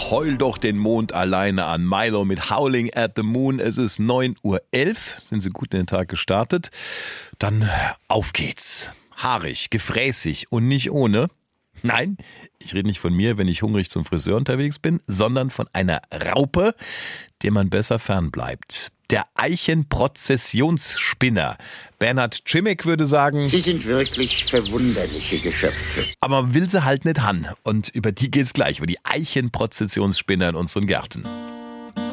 Heul doch den Mond alleine an. Milo mit Howling at the Moon. Es ist 9:11 Uhr. Sind Sie gut in den Tag gestartet? Dann auf geht's. Haarig, gefräßig und nicht ohne. Nein, ich rede nicht von mir, wenn ich hungrig zum Friseur unterwegs bin, sondern von einer Raupe, der man besser fernbleibt. Der Eichenprozessionsspinner. Bernhard Czimek würde sagen, Sie sind wirklich verwunderliche Geschöpfe. aber man will sie halt nicht han. Und über die geht's gleich, über die Eichenprozessionsspinner in unseren Gärten.